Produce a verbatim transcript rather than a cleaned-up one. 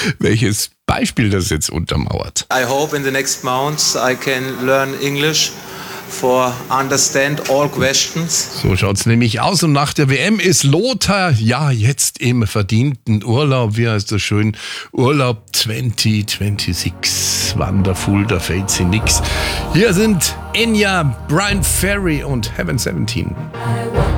welches Beispiel das jetzt untermauert. I hope in the next months I can learn English for understand all questions. So schaut's nämlich aus. Und nach der W M ist Lothar ja jetzt im verdienten Urlaub. Wie heißt das schön? Urlaub zwanzig sechsundzwanzig. Wonderful, da fällt sie nix. Hier sind Enya, Brian Ferry und Heaven siebzehn.